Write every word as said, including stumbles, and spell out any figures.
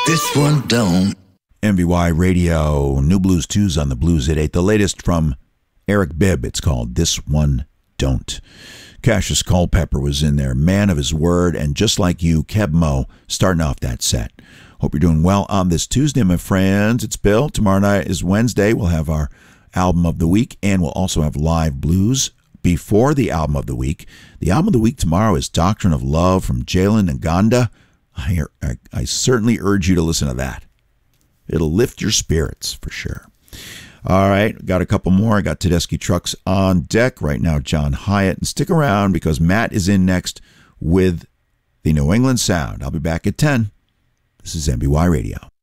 This one don't. M V Y Radio, New Blues twos on the Blues at eight. The latest from Eric Bibb. It's called This One Don't. Cassius Culpepper was in there, man of his word, and just like you, Keb Mo, starting off that set. Hope you're doing well on this Tuesday, my friends. It's Bill. Tomorrow night is Wednesday. We'll have our album of the week, and we'll also have live blues before the album of the week. The album of the week tomorrow is Doctrine of Love from Jalen Nganda. I, I, I certainly urge you to listen to that. It'll lift your spirits for sure. All right, got a couple more. I got Tedeschi Trucks on deck right now, John Hyatt. And stick around because Matt is in next with the New England Sound. I'll be back at ten. This is M B Y Radio.